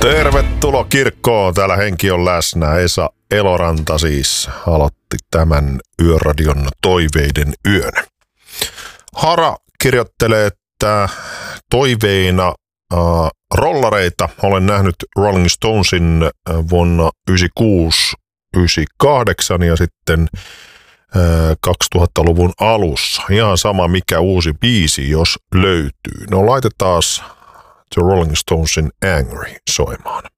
Tervetuloa kirkkoon. Täällä henki on läsnä. Esa Eloranta siis aloitti tämän Yöradion toiveiden yön. Hara kirjoittelee, että toiveina rollareita. Olen nähnyt Rolling Stonesin vuonna 1996-1998 ja sitten 2000-luvun alussa. Ihan sama mikä uusi biisi, jos löytyy. No laitetaan The Rolling Stonesin Angry soimaan.